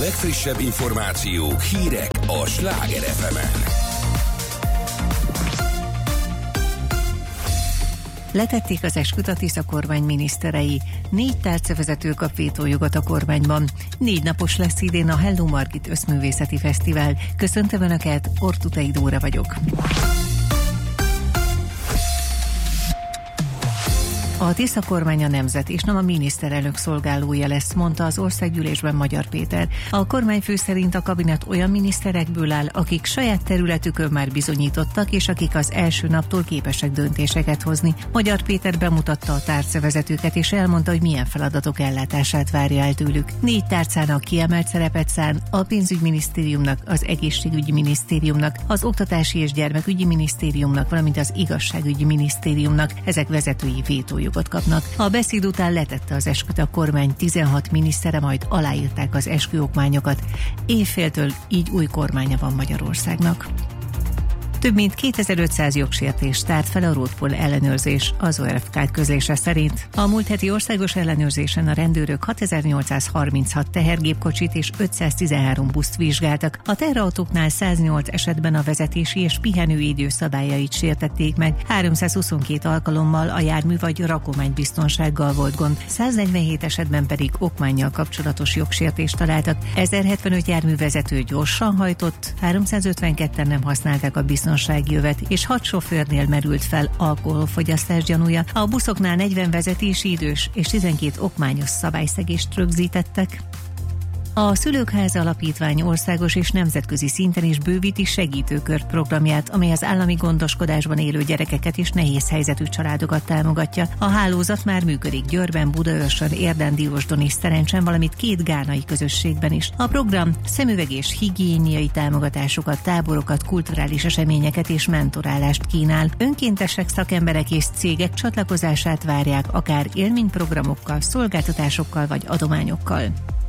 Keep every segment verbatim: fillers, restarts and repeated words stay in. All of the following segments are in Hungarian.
legfrissebb információk, hírek a Sláger ef emen. Letették az esküt a Tisza kormány miniszterei. Négy tárcavezető kap vétójogot a kormányban. Négy napos lesz idén a Hello Margit Összművészeti Fesztivál. Köszöntöm Önöket, Ortuthey Dóra vagyok. A Tisza kormány a nemzet és nem a miniszterelnök szolgálója lesz, mondta az országgyűlésben Magyar Péter. A kormányfő szerint a kabinet olyan miniszterekből áll, akik saját területükön már bizonyítottak, és akik az első naptól képesek döntéseket hozni. Magyar Péter bemutatta a tárcavezetőket, és elmondta, hogy milyen feladatok ellátását várja el tőlük. Négy tárcának kiemelt szerepet szán: a pénzügyminisztériumnak, az egészségügyi minisztériumnak, az oktatási és gyermekügyi minisztériumnak, valamint az igazságügyi minisztériumnak. Ezek vezetői vétójogot kapnak. A beszéd után letette az esküt a kormány tizenhat minisztere, majd aláírták az esküokmányokat. Évféltől így új kormánya van Magyarországnak. Több mint kétezer-ötszáz jogsértést tárt fel a Roadpol ellenőrzés, az o er ef ká közlése szerint. A múlt heti országos ellenőrzésen a rendőrök hatezer-nyolcszázharminchat tehergépkocsit és ötszáztizenhárom buszt vizsgáltak. A teherautóknál száznyolc esetben a vezetési és pihenőidő szabályait sértették meg, háromszázhuszonkettő alkalommal a jármű vagy rakománybiztonsággal volt gond, száznegyvenhét esetben pedig okmánnyal kapcsolatos jogsértést találtak. ezerhetvenöt járművezető gyorsan hajtott, háromszázötvenketten nem használták a biztonságot, jövet, és hat sofőrnél merült fel alkoholfogyasztás gyanúja. A buszoknál negyven vezetési idős és tizenkét okmányos szabályszegést rögzítettek. A Szülőkháza Alapítvány országos és nemzetközi szinten is bővíti segítőkört programját, amely az állami gondoskodásban élő gyerekeket és nehéz helyzetű családokat támogatja. A hálózat már működik Győrben, Budaörsön, Érden, Diósdon és Szerencsen, valamint két gánai közösségben is. A program szemüveg és higiéniai támogatásokat, táborokat, kulturális eseményeket és mentorálást kínál. Önkéntesek, szakemberek és cégek csatlakozását várják, akár élményprogramokkal, szolgáltatásokkal vagy adományokkal.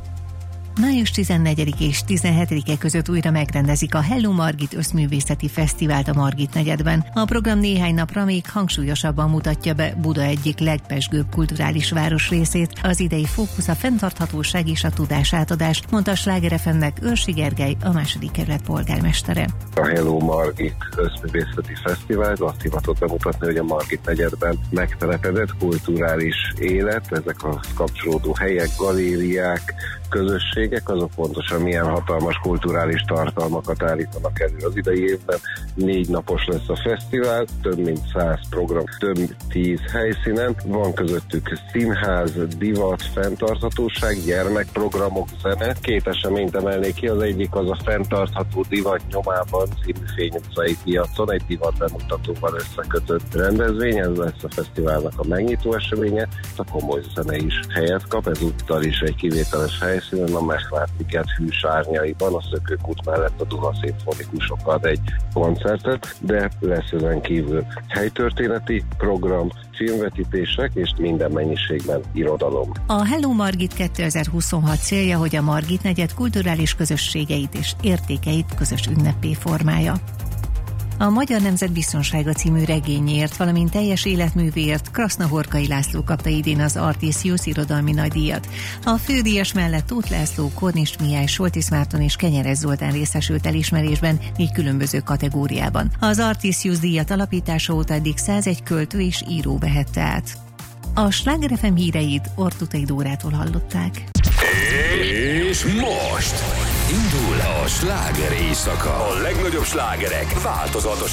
május tizennegyedike és tizenhetedike között újra megrendezik a Hello Margit Összművészeti Fesztivált a Margit negyedben. A program néhány napra még hangsúlyosabban mutatja be Buda egyik legpezsgőbb kulturális városrészét. Az idei fókusz a fenntarthatóság és a tudásátadás, mondta a Sláger ef emnek Őrsi Gergely, a második kerület polgármestere. A Hello Margit Összművészeti Fesztivál azt hivatott bemutatni, hogy a Margit negyedben megtelepedett kulturális élet, ezek a kapcsolódó helyek, galériák, közösségek, azok pontosan milyen hatalmas kulturális tartalmakat állítanak elő. Az idei évben négy napos lesz a fesztivál, több mint száz program, több mint tíz helyszínen. Van közöttük színház, divat, fenntarthatóság, gyermekprogramok, zene. Két eseményt emelnék ki, az egyik az a fenntartható divat nyomában című Fény utcai piacon, egy divat bemutatóval összekötött rendezvény, ez lesz a fesztiválnak a megnyitó eseménye. A komoly zene is helyet kap, ezúttal is egy kivételes hely, a Mechvártiket hűs árnyaiban, a Szökőkút mellett a Duna szimfonikusok ad egy koncertet, de lesz ezen kívül helytörténeti program, filmvetítések és minden mennyiségben irodalom. A Hello Margit kétezer-huszonhat célja, hogy a Margit negyed kulturális közösségeit és értékeit közös ünneppé formálja. A Magyar Nemzet Biztonsága című regényért, valamint teljes életművéért Krasznahorkai László kapta idén az Artisius irodalmi nagydíjat. A fődíjas mellett Tóth László, Kornis Mihály, Soltis Márton és Kenyeres Zoltán részesült elismerésben négy különböző kategóriában. Az Artisius díjat alapítása óta eddig százegy költő és író vehette át. A Sláger ef em híreit Ortuthey Dórától hallották. És most indul a sláger éjszaka. A legnagyobb slágerek változatos